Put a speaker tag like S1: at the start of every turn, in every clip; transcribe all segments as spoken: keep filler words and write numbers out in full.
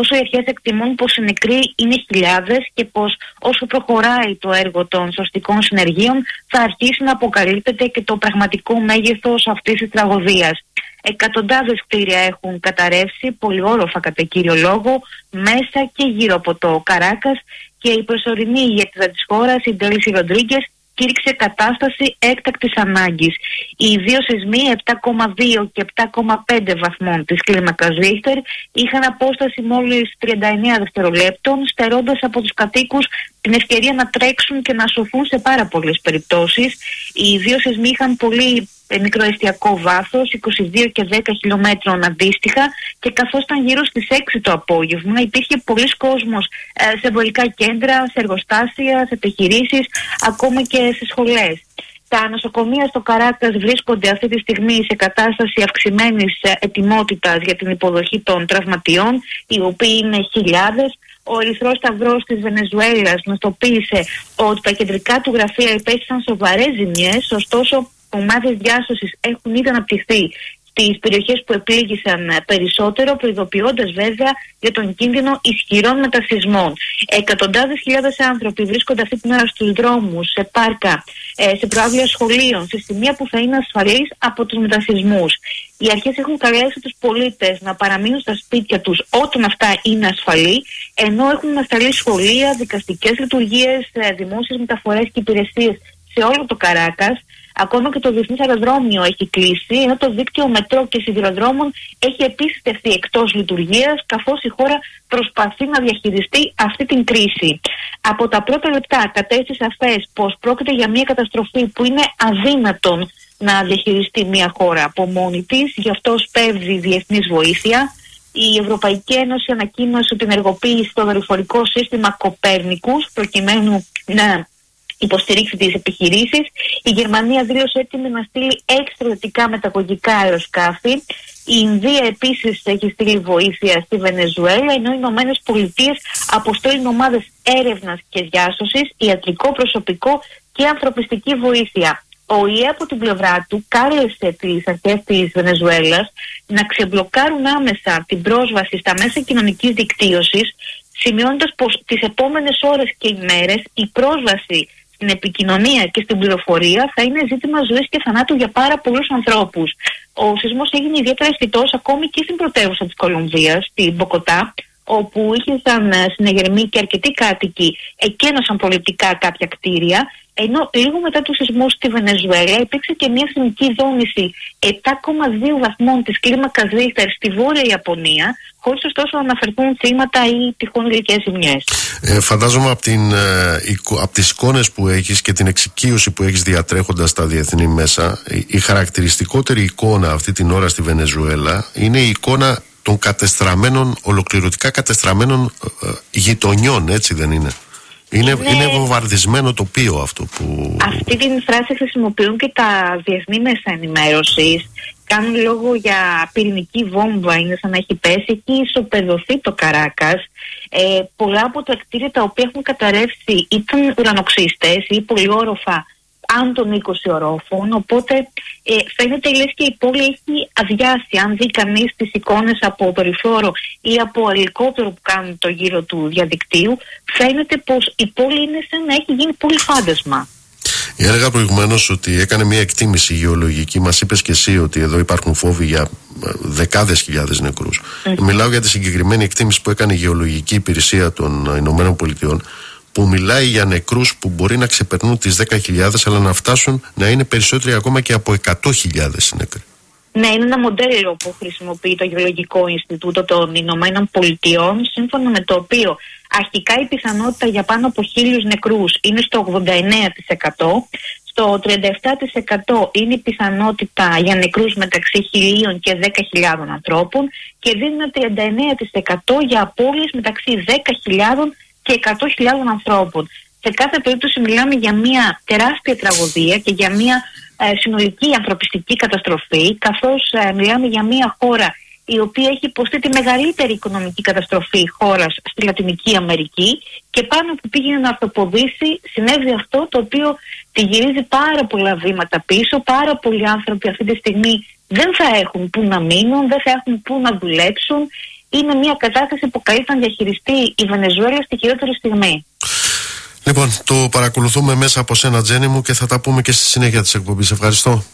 S1: Ωστόσο, οι αρχές εκτιμούν πως οι νεκροί είναι χιλιάδες και πως όσο προχωράει το έργο των σωστικών συνεργείων θα αρχίσει να αποκαλύπτεται και το πραγματικό μέγεθος αυτής της τραγωδίας. Εκατοντάδες κτίρια έχουν καταρρεύσει, πολυόροφα κατά κύριο λόγο, μέσα και γύρω από το Καράκας, και η προσωρινή ηγέτηδα της χώρας, η Ντέλση Ροντρίγκες, κήρυξε κατάσταση έκτακτης ανάγκης. Οι δύο σεισμοί επτά κόμμα δύο και επτά κόμμα πέντε βαθμών της κλίμακας Ρίχτερ είχαν απόσταση μόλις τριάντα εννέα δευτερολέπτων, στερώντας από τους κατοίκους την ευκαιρία να τρέξουν και να σωθούν σε πάρα πολλές περιπτώσεις. Οι δύο σεισμοί είχαν πολύ μικροεστιακό βάθος, είκοσι δύο και δέκα χιλιόμετρων αντίστοιχα, και καθώς ήταν γύρω στις έξι το απόγευμα, υπήρχε πολλής κόσμος ε, σε εμπορικά κέντρα, σε εργοστάσια, σε επιχειρήσεις, ακόμα και σε σχολές. Τα νοσοκομεία στο Καράκας βρίσκονται αυτή τη στιγμή σε κατάσταση αυξημένης ετοιμότητας για την υποδοχή των τραυματιών, οι οποίοι είναι χιλιάδες. Ο Ερυθρός Σταυρός της Βενεζουέλας γνωστοποίησε ότι τα κεντρικά του γραφεία υπέστησαν σοβαρές ζημιές, ωστόσο ομάδες διάσωσης έχουν ήδη αναπτυχθεί στις περιοχές που επλήγησαν περισσότερο, προειδοποιώντας βέβαια για τον κίνδυνο ισχυρών μετασεισμών. Εκατοντάδες χιλιάδες άνθρωποι βρίσκονται αυτή την ώρα στους δρόμους, σε πάρκα, σε προάβλια σχολείων, σε σημεία που θα είναι ασφαλείς από τους μετασεισμούς. Οι αρχές έχουν καλέσει τους πολίτες να παραμείνουν στα σπίτια τους όταν αυτά είναι ασφαλή, ενώ έχουν ανασταλεί σχολεία, δικαστικές λειτουργίες, δημόσιες μεταφορές και υπηρεσίες σε όλο το Καράκας. Ακόμα και το διεθνές αεροδρόμιο έχει κλείσει, ενώ το δίκτυο μετρό και σιδηροδρόμων έχει επίσης τεθεί εκτός λειτουργίας, καθώς η χώρα προσπαθεί να διαχειριστεί αυτή την κρίση. Από τα πρώτα λεπτά κατέστησε σαφές πως πρόκειται για μια καταστροφή που είναι αδύνατον να διαχειριστεί μια χώρα από μόνη της, γι' αυτό σπέβδει διεθνής βοήθεια. Η Ευρωπαϊκή Ένωση ανακοίνωσε την ενεργοποίηση στο δορυφορικό σύστημα Κοπέρνικους προκειμένου να υποστηρίξει τις επιχειρήσεις. Η Γερμανία δήλωσε έτοιμη να στείλει εξτρατιωτικά μεταγωγικά αεροσκάφη. Η Ινδία επίσης έχει στείλει βοήθεια στη Βενεζουέλα, ενώ οι Ηνωμένες Πολιτείες αποστέλνουν ομάδες έρευνας και διάσωσης, ιατρικό προσωπικό και ανθρωπιστική βοήθεια. Ο ΙΕ από την πλευρά του κάλεσε τις αρχές της Βενεζουέλας να ξεμπλοκάρουν άμεσα την πρόσβαση στα μέσα κοινωνικής δικτύωσης, σημειώνοντας πως τις επόμενες ώρες και ημέρες η πρόσβαση στην επικοινωνία και στην πληροφορία θα είναι ζήτημα ζωής και θανάτου για πάρα πολλούς ανθρώπους. Ο σεισμός έγινε ιδιαίτερα αισθητός ακόμη και στην πρωτεύουσα της Κολομβίας, στην Μποκοτά, όπου είχαν συνεγερμοί και αρκετοί κάτοικοι εκένωσαν πολιτικά κάποια κτίρια, ενώ λίγο μετά του σεισμού στη Βενεζουέλα υπήρξε και μια θυμική δόνηση επτά κόμμα δύο βαθμών της κλίμακας Ρίχτερ στη Βόρεια Ιαπωνία, χωρίς ωστόσο να αναφερθούν θύματα ή τυχόν υλικές ζημιές.
S2: Ε, φαντάζομαι από, την, ε, από τις εικόνες που έχεις και την εξοικείωση που έχεις διατρέχοντας τα διεθνή μέσα, η, η χαρακτηριστικότερη εικόνα αυτή την ώρα στη Βενεζουέλα είναι η εικόνα των κατεστραμμένων, ολοκληρωτικά κατεστραμμένων ε, γειτονιών, έτσι δεν είναι? Είναι, είναι... είναι βομβαρδισμένο τοπίο αυτό που...
S1: Αυτή την φράση χρησιμοποιούν και τα διεθνή μέσα ενημέρωσης. Κάνουν λόγο για πυρηνική βόμβα, είναι σαν να έχει πέσει. Έχει ισοπεδωθεί το Καράκας. Ε, πολλά από τα κτίρια τα οποία έχουν καταρρεύσει ήταν ουρανοξύστες ή πολυόροφα άνω των είκοσι ορόφων, οπότε ε, φαίνεται λες και η πόλη έχει αδειάσει. Αν δει κανείς τις εικόνες από δορυφόρο ή από ελικόπτερο που κάνουν το γύρο του διαδικτύου, φαίνεται πως η πόλη είναι σαν να έχει γίνει πολύ φάντασμα.
S2: Έλεγα προηγουμένως ότι έκανε μια εκτίμηση γεωλογική. Μας είπες και εσύ ότι εδώ υπάρχουν φόβοι για δεκάδες χιλιάδες νεκρούς. Mm-hmm. Μιλάω για τη συγκεκριμένη εκτίμηση που έκανε η Γεωλογική Υπηρεσία των Ηνωμένων Πολιτειών, που μιλάει για νεκρούς που μπορεί να ξεπερνούν τις δέκα χιλιάδες, αλλά να φτάσουν να είναι περισσότεροι ακόμα και από εκατό χιλιάδες νεκροί.
S1: Ναι, είναι ένα μοντέλο που χρησιμοποιεί το Γεωλογικό Ινστιτούτο των Ηνωμένων Πολιτειών, σύμφωνα με το οποίο αρχικά η πιθανότητα για πάνω από χίλιους νεκρούς είναι στο ογδόντα εννέα τοις εκατό, στο τριάντα επτά τοις εκατό είναι η πιθανότητα για νεκρούς μεταξύ χιλίων και δέκα χιλιάδων ανθρώπων και δίνει ένα τριάντα εννέα τοις εκατό για απώλειες μεταξύ δέκα χιλιάδων και εκατό χιλιάδων ανθρώπων. Σε κάθε περίπτωση μιλάμε για μια τεράστια τραγωδία και για μια ε, συνολική ανθρωπιστική καταστροφή, καθώς ε, μιλάμε για μια χώρα η οποία έχει υποστεί τη μεγαλύτερη οικονομική καταστροφή χώρας στη Λατινική Αμερική, και πάνω που πήγαινε να αυτοποδήσει συνέβη αυτό το οποίο τη γυρίζει πάρα πολλά βήματα πίσω. Πάρα πολλοί άνθρωποι αυτή τη στιγμή δεν θα έχουν που να μείνουν, δεν θα έχουν που να δουλέψουν. είναι μια κατάσταση που καλείται να διαχειριστεί η Βενεζουέλα στη χειρότερη στιγμή.
S2: Λοιπόν, το παρακολουθούμε μέσα από σένα, Τζέννη μου, και θα τα πούμε και στη συνέχεια της εκπομπής. Ευχαριστώ.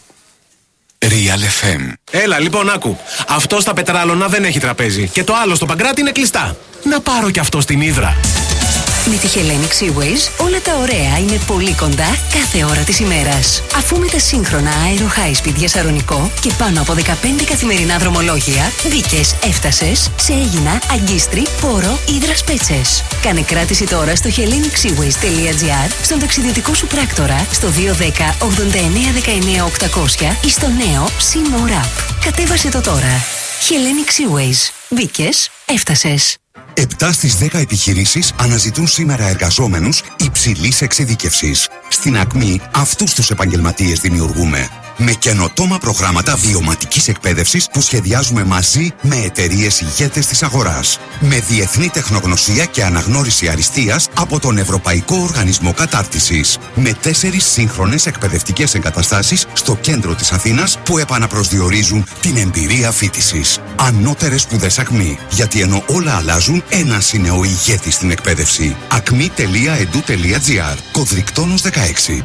S3: Real εφ εμ. Έλα, λοιπόν, άκου. Αυτό στα Πετράλωνα δεν έχει τραπέζι. Και το άλλο στο Παγκράτη είναι κλειστά. Να πάρω κι αυτό στην Ύδρα.
S4: Με τη Hellenic Seaways όλα τα ωραία είναι πολύ κοντά κάθε ώρα της ημέρας. Αφού με τα σύγχρονα Aero High Speed για Σαρονικό και πάνω από δεκαπέντε καθημερινά δρομολόγια, μπήκες, έφτασες σε Αίγινα, Αγκίστρι, Πόρο, Ύδρας Πέτσες. Κάνε κράτηση τώρα στο hellenic seaways τελεία gr, στον ταξιδιωτικό σου πράκτορα, στο δύο ένα μηδέν ογδόντα εννέα δεκαεννέα οκτακόσια ή στο νέο SeaMore App. Κατέβασε το τώρα. Hellenic Seaways. Μπήκες, έφτασες.
S5: επτά στις δέκα επιχειρήσεις αναζητούν σήμερα εργαζόμενους υψηλής εξειδίκευσης. Στην Ακμή αυτούς τους επαγγελματίες δημιουργούμε. Με καινοτόμα προγράμματα βιωματικής εκπαίδευσης που σχεδιάζουμε μαζί με εταιρείες ηγέτες της αγοράς. Με διεθνή τεχνογνωσία και αναγνώριση αριστείας από τον Ευρωπαϊκό Οργανισμό Κατάρτισης. Με τέσσερις σύγχρονες εκπαιδευτικές εγκαταστάσεις στο κέντρο της Αθήνας που επαναπροσδιορίζουν την εμπειρία φοιτησης. Ανώτερες σπουδές Ακμή. Γιατί ενώ όλα αλλάζουν, ένας είναι ο ηγέτης στην εκπαίδευση. ακμή τελεία e d u τελεία g r. Κωδρικτόνος δεκαέξι.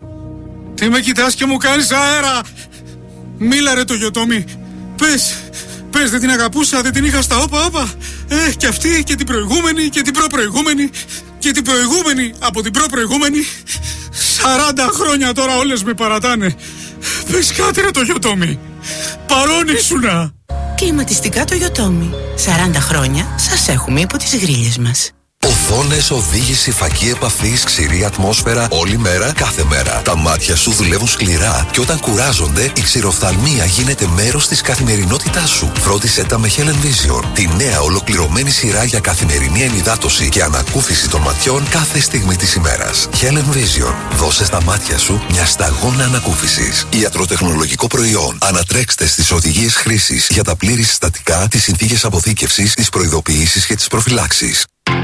S6: Τι με κοιτάς και μου κάνεις αέρα! Μίλα ρε το Γιωτόμι! Πες! Πες, δεν την αγαπούσα, δεν την είχα στα όπα όπα! Ε, και αυτή και την προηγούμενη και την προπροηγούμενη και την προηγούμενη από την προπροηγούμενη. Σαράντα χρόνια τώρα όλες με παρατάνε. Πες κάτι ρε το Γιωτόμι! Παρόν ήσουνα!
S7: Κλιματιστικά το Γιωτόμι. σαράντα χρόνια σας έχουμε υπό τις γρίλες μας.
S8: Οθόνες, οδήγηση, φακή επαφής, ξηρή ατμόσφαιρα, όλη μέρα, κάθε μέρα. Τα μάτια σου δουλεύουν σκληρά και όταν κουράζονται, η ξηροφθαλμία γίνεται μέρος της καθημερινότητάς σου. Φρόντισε τα με Helen Vision, τη νέα ολοκληρωμένη σειρά για καθημερινή ενυδάτωση και ανακούφιση των ματιών κάθε στιγμή της ημέρας. Helen Vision, δώσε στα μάτια σου μια σταγόνα ανακούφισης. Ιατροτεχνολογικό προϊόν. Ανατρέξτε στις οδηγίες χρήσης για τα πλήρη συστατικά, τις συνθήκες αποθήκευσης, τις προειδοποιήσεις και τις προφυλάξεις.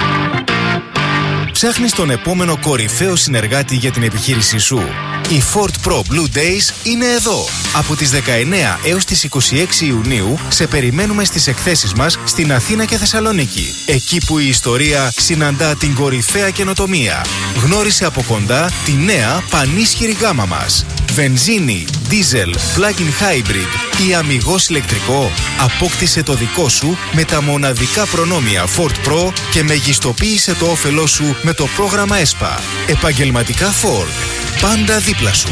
S9: Ψάχνεις τον επόμενο κορυφαίο συνεργάτη για την επιχείρησή σου. Οι Ford Pro Blue Days είναι εδώ. Από τις δεκαεννέα έως τις είκοσι έξι Ιουνίου σε περιμένουμε στις εκθέσεις μας στην Αθήνα και Θεσσαλονίκη. Εκεί που η ιστορία συναντά την κορυφαία καινοτομία. Γνώρισε από κοντά τη νέα πανίσχυρη γάμα μας. Βενζίνη, δίζελ, plug-in hybrid ή αμιγώς ηλεκτρικό. Απόκτησε το δικό σου με τα μοναδικά προνόμια Ford Pro και μεγιστοποίησε το όφελό σου με το πρόγραμμα ΕΣΠΑ. Επαγγελματικά Ford. Πάντα δίπλα σου.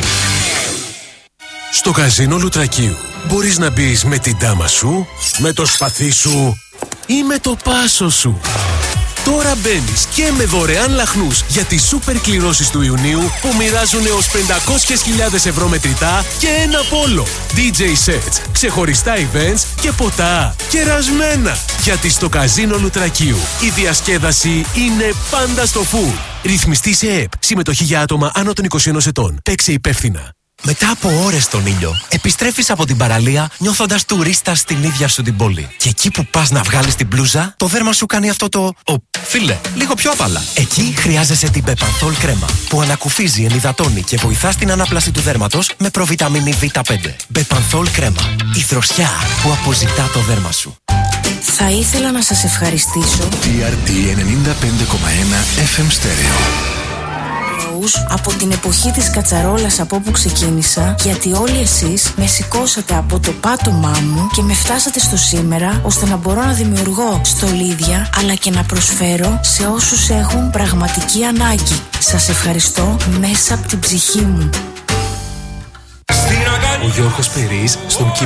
S3: Στο καζίνο Λουτρακίου μπορείς να μπεις με την τάμα σου, με το σπαθί σου ή με το πάσο σου. Τώρα μπαίνεις και με δωρεάν λαχνούς για τις σούπερ κληρώσεις του Ιουνίου που μοιράζουν έως πεντακόσιες χιλιάδες ευρώ μετρητά και ένα πόλο. ντι τζέι sets, ξεχωριστά events και ποτά κερασμένα. Γιατί στο καζίνο Λουτρακίου η διασκέδαση είναι πάντα στο full. Ρυθμιστή σε ΕΠ. Συμμετοχή για άτομα άνω των είκοσι ενός ετών. Παίξε υπεύθυνα.
S10: Μετά από ώρες στον ήλιο, επιστρέφεις από την παραλία νιώθοντας τουρίστας στην ίδια σου την πόλη. Και εκεί που πας να βγάλεις την μπλούζα, το δέρμα σου κάνει αυτό το... Ο, φίλε, λίγο πιο άβαλα. Εκεί χρειάζεσαι την Bepanthol κρέμα, που ανακουφίζει, ενυδατώνει και βοηθά στην ανάπλαση του δέρματος με προβιταμίνη βι πέντε. Bepanthol κρέμα, η δροσιά που αποζητά το δέρμα σου.
S7: Θα ήθελα να σας ευχαριστήσω.
S3: τι αρ τι ενενήντα πέντε κόμμα ένα εφ εμ Stereo.
S7: Από την εποχή της κατσαρόλας από όπου ξεκίνησα, γιατί όλοι εσείς με σηκώσατε από το πάτωμά μου και με φτάσατε στο σήμερα, ώστε να μπορώ να δημιουργώ στολίδια αλλά και να προσφέρω σε όσους έχουν πραγματική ανάγκη. Σας ευχαριστώ μέσα από την ψυχή μου.
S3: Ο Γιώργος Περής στον